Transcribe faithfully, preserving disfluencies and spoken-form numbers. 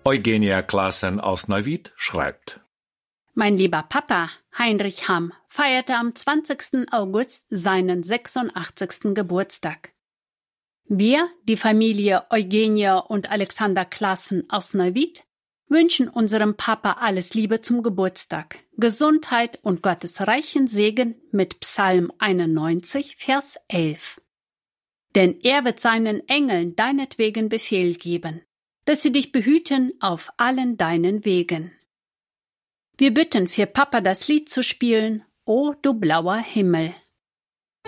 Eugenia Klaassen aus Neuwied schreibt: Mein lieber Papa, Heinrich Hamm, feierte am zwanzigsten August seinen sechsundachtzigsten Geburtstag. Wir, die Familie Eugenia und Alexander Klaassen aus Neuwied, wünschen unserem Papa alles Liebe zum Geburtstag, Gesundheit und Gottes reichen Segen mit Psalm einundneunzig, Vers elf. Denn er wird seinen Engeln deinetwegen Befehl geben, dass sie dich behüten auf allen deinen Wegen. Wir bitten für Papa das Lied zu spielen, O du blauer Himmel.